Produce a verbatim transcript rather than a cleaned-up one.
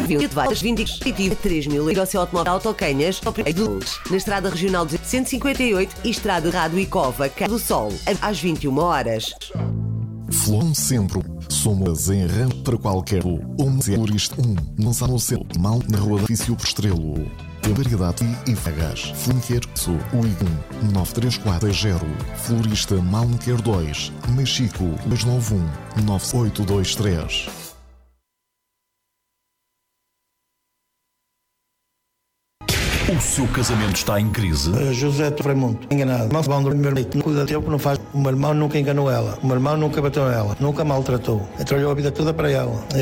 vinte várias vinte e três mil euros ao automóvel Autocanhas na Estrada Regional cento e cinquenta e oito e Estrada Rado e Cova, Cá do Sol, às vinte e uma horas. Flon Centro. Somos em RAM para qualquer um. Florista um. Não está no céu. Mal na rua da Fício por Estrelo. Tem variedade e vagas. Flunquer Sul. um nove três quatro zero. Florista Malnquer dois. Mexico. dois nove um nove oito dois três. O seu casamento está em crise? Uh, José Fremundo, enganado. Não se vão dormir noite, não cuida tempo, não faz. O meu irmão nunca enganou ela. O meu irmão nunca bateu nela, nunca maltratou. Trabalhou a vida toda para ela.